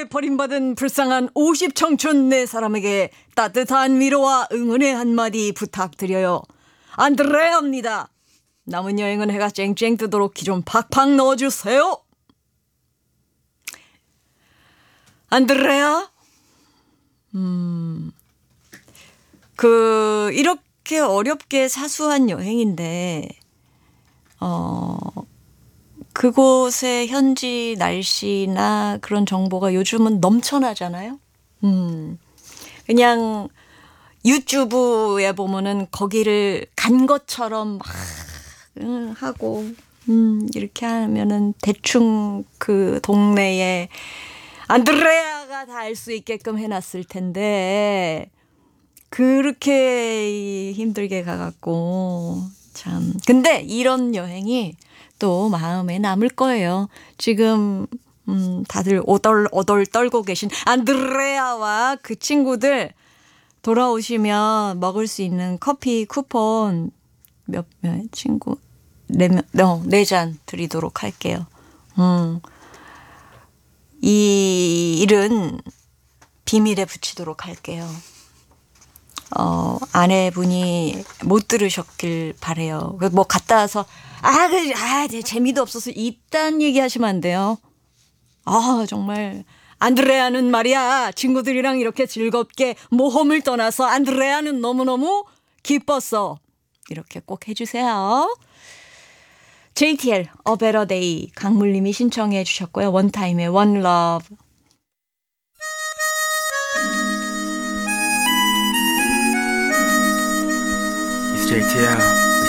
버림받은 불쌍한 50 청춘 네 사람에게 따뜻한 위로와 응원의 한마디 부탁드려요. 안드레아입니다. 남은 여행은 해가 쨍쨍 뜨도록 기 좀 팍팍 넣어주세요. 안드레아? 이렇게 어렵게 사수한 여행인데, 그곳의 현지 날씨나 그런 정보가 요즘은 넘쳐나잖아요. 그냥 유튜브에 보면은 거기를 간 것처럼 막 하고, 이렇게 하면은 대충 그 동네에 안드레아가 다 알 수 있게끔 해놨을 텐데, 그렇게 힘들게 가갖고, 참. 근데 이런 여행이 또 마음에 남을 거예요. 지금, 다들 오덜오덜 떨고 계신 안드레아와 그 친구들 돌아오시면 먹을 수 있는 커피 쿠폰 몇 친구, 4잔 드리도록 할게요. 이 일은 비밀에 붙이도록 할게요. 아내분이 못 들으셨길 바래요. 뭐 갔다 와서 재미도 없어서 이딴 얘기 하시면 안 돼요. 정말 안드레아는 말이야 친구들이랑 이렇게 즐겁게 모험을 떠나서 안드레아는 너무너무 기뻤어. 이렇게 꼭 해주세요. JTL A Better Day 강물님이 신청해 주셨고요. 원타임의 One Love. It's JTL.